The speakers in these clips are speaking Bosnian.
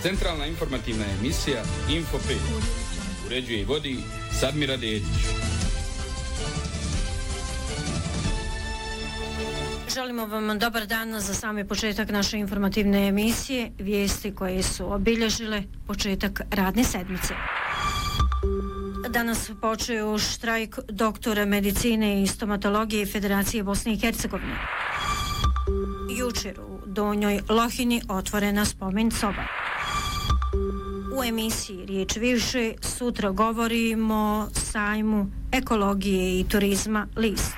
Centralna informativna emisija Info 5. Uređuje i vodi Sadmira Dedić. Želimo vam dobar dan za sami početak naše informativne emisije, vijesti koje su obilježile početak radne sedmice. Danas počeo štrajk doktora medicine i stomatologije Federacije Bosne i Hercegovine. Jučer u Donjoj Lohini otvorena spomen soba. U emisiji Riječ više sutra govorimo o sajmu ekologije i turizma List.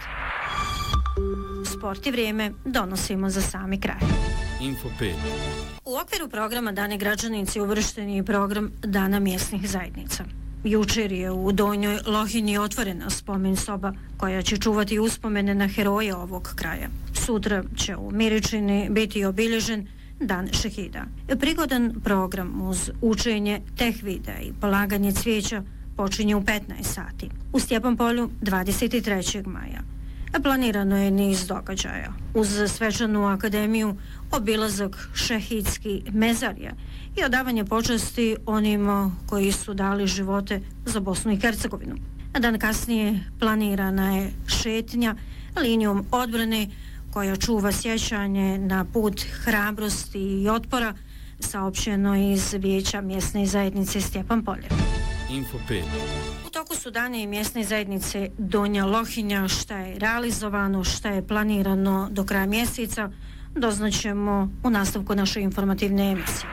Sport i vrijeme donosimo za sami kraj. Info 5. U okviru programa Dani građanici uvršten je program Dana mjesnih zajednica. Jučer je u Donjoj Lohini otvorena spomen soba koja će čuvati uspomene na heroje ovog kraja. Sutra će u Miričini biti obilježen Dan šehida. Prigodan program uz učenje tehvida i polaganje cvijeća počinje u 15 sati. U Stjepanpolju 23. maja. Planirano je niz događaja. Uz svečanu akademiju, obilazak šehidski mezarja i odavanje počasti onima koji su dali živote za Bosnu i Hercegovinu. Dan kasnije planirana je šetnja linijom odbrane koja čuva sjećanje na put hrabrosti i otpora, saopćeno iz Vijeća mjesne zajednice Stjepanpolje. Info 5. U toku su dane i mjesne zajednice Donja Lohinja, šta je realizovano, šta je planirano do kraja mjeseca, doznaćemo u nastavku naše informativne emisije.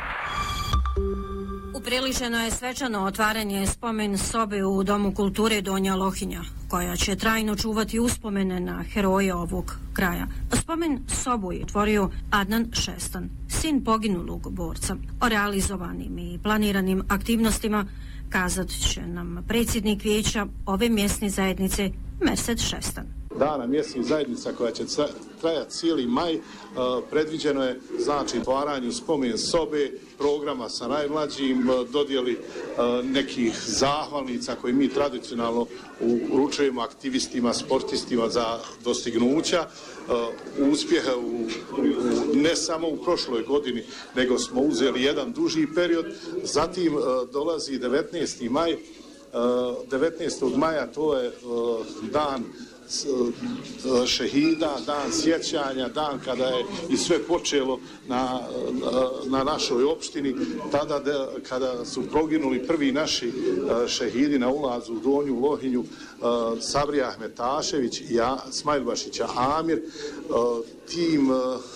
Upriličeno je svečano otvaranje spomen sobe u Domu kulture Donja Lohinja, koja će trajno čuvati uspomene na heroje ovog kraja. Spomen sobu je otvorio Adnan Šestan, sin poginulog borca. O realizovanim i planiranim aktivnostima kazat će nam predsjednik vijeća ove mjesne zajednice Mersed Šestan. Dana mjesnih zajednica koja će trajati cijeli maj, predviđeno je znači otvaranju spomen sobe, programa sa najmlađim, dodjeli nekih zahvalnica koje mi tradicionalno uručujemo aktivistima, sportistima za dostignuća, uspjeha ne samo u prošloj godini, nego smo uzeli jedan duži period. Zatim dolazi 19. maj. 19. maja to je dan šehida, dan sjećanja, dan kada je i sve počelo na našoj opštini, tada kada su poginuli prvi naši šehidi na ulazu u Donju Lohinju, Sabrija Ahmetašević i Smajl Bašića Amir. Tim